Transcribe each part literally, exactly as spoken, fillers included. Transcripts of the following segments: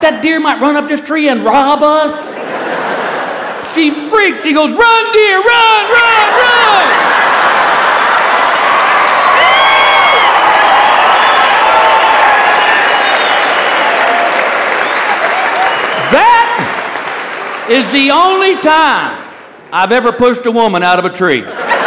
that deer might run up this tree and rob us. She freaks. She goes, run, deer, run, run, run. That is the only time I've ever pushed a woman out of a tree.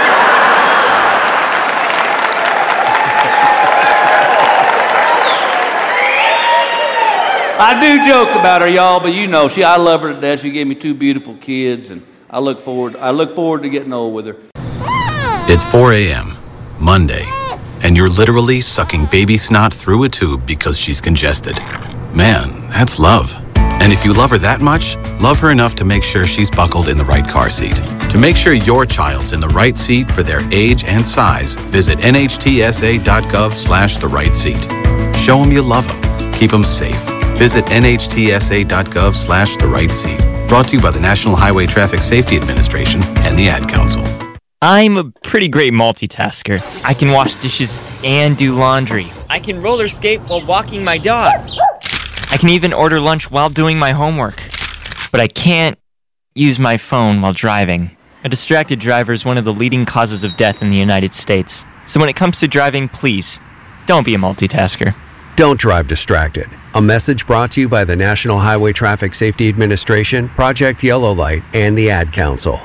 I do joke about her, y'all, but you know, she, I love her to death. She gave me two beautiful kids, and I look forward, I look forward to getting old with her. It's four a.m., Monday, and you're literally sucking baby snot through a tube because she's congested. Man, that's love. And if you love her that much, love her enough to make sure she's buckled in the right car seat. To make sure your child's in the right seat for their age and size, visit N H T S A dot gov slash the right seat. Show them you love them. Keep them safe. Visit N H T S A dot gov slash the right seat. Brought to you by the National Highway Traffic Safety Administration and the Ad Council. I'm a pretty great multitasker. I can wash dishes and do laundry. I can roller skate while walking my dog. I can even order lunch while doing my homework. But I can't use my phone while driving. A distracted driver is one of the leading causes of death in the United States. So when it comes to driving, please, don't be a multitasker. Don't drive distracted. A message brought to you by the National Highway Traffic Safety Administration, Project Yellow Light, and the Ad Council.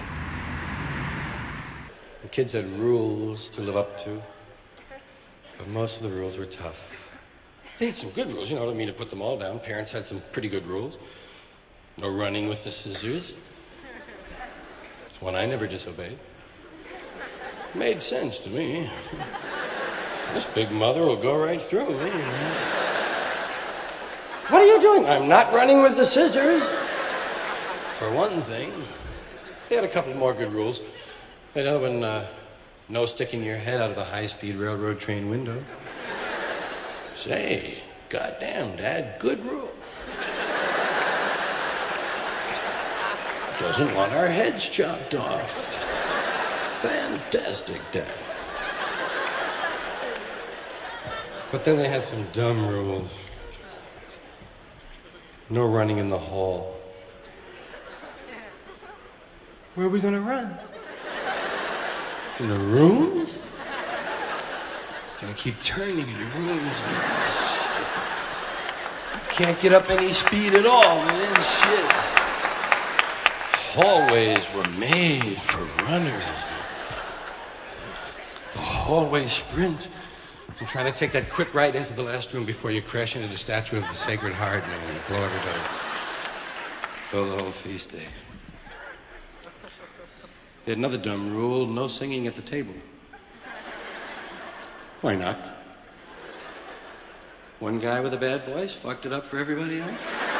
The kids had rules to live up to, but most of the rules were tough. They had some good rules, you know, I don't mean to put them all down. Parents had some pretty good rules. No running with the scissors. It's one I never disobeyed. Made sense to me. This big mother will go right through me. What are you doing? I'm not running with the scissors. For one thing, they had a couple more good rules. Another one, uh, no sticking your head out of the high-speed railroad train window. Say, goddamn, Dad, good rule. Doesn't want our heads chopped off. Fantastic, Dad. But then they had some dumb rules. No running in the hall. Where are we gonna run? In the rooms? Gonna keep turning in your rooms, man. Can't get up any speed at all, man. Shit. Hallways were made for runners. The hallway sprint. I'm trying to take that quick right into the last room before you crash into the statue of the Sacred Heart, man. Blow everybody. Blow the whole feast day. They had another dumb rule, no singing at the table. Why not? One guy with a bad voice fucked it up for everybody else.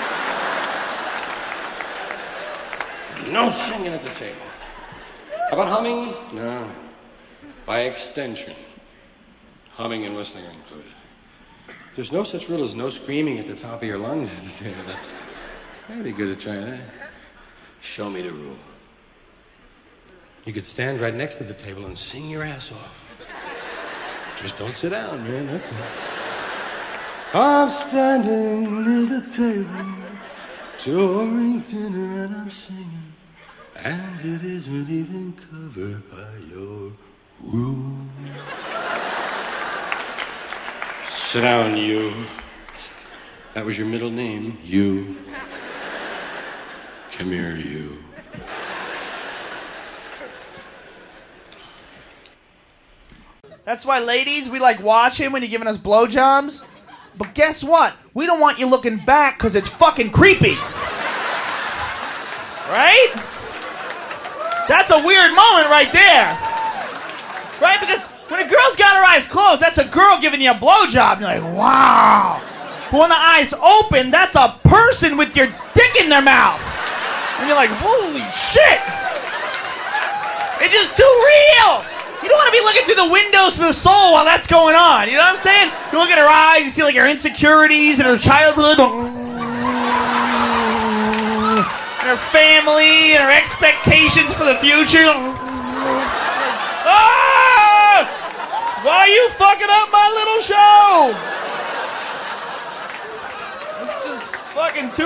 No singing at the table. How about humming? No. By extension, humming and whistling are included. There's no such rule as no screaming at the top of your lungs at the table. That'd be good to try that. Show me the rule. You could stand right next to the table and sing your ass off. Just don't sit down, man, that's it. I'm standing near the table, during dinner and I'm singing, and it isn't even covered by your rule. Sit down, you. That was your middle name, you. Come here, you. That's why, ladies, we like watching when you're giving us blowjobs. But guess what? We don't want you looking back because it's fucking creepy. Right? That's a weird moment right there. Right? Because when a girl's got her eyes closed, that's a girl giving you a blowjob. You're like, wow. But when the eyes open, that's a person with your dick in their mouth. And you're like, holy shit. It's just too real. You don't want to be looking through the windows to the soul while that's going on. You know what I'm saying? You look at her eyes, you see like her insecurities and her childhood, and her family, and her expectations for the future. Ah! Why are you fucking up my little show? It's just fucking too